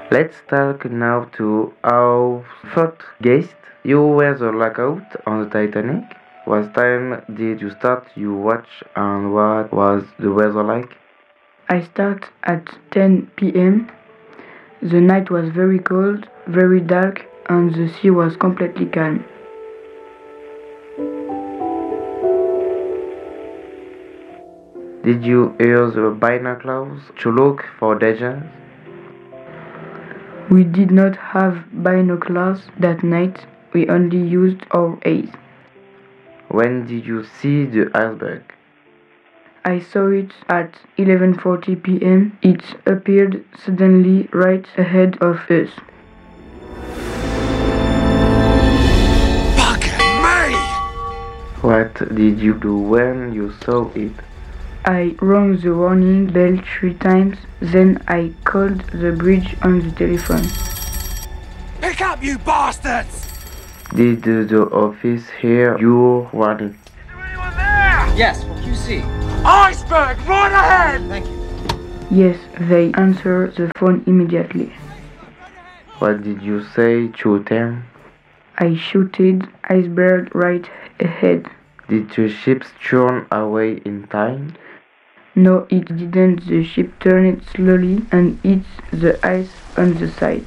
Let's talk now to our third guest. You were the lookout on the Titanic. What time did you start your watch and what was the weather like? I start at 10 p.m. The night was very cold, very dark, and the sea was completely calm. Did you use the binoculars to look for dangers? We did not have binoculars that night, we only used our eyes. When did you see the iceberg? I saw it at 11:40 p.m. It appeared suddenly right ahead of us. Fucking me! What did you do when you saw it? I rang the warning bell 3 times, then I called the bridge on the telephone. Pick up, you bastards! Did the office hear your warning? Is there anyone there? Yes, for QC. Iceberg, right ahead! Thank you. Yes, they answered the phone immediately. What did you say to them? I shouted, "Iceberg right ahead." Did the ship turn away in time? No, it didn't. The ship turned slowly and hit the ice on the side.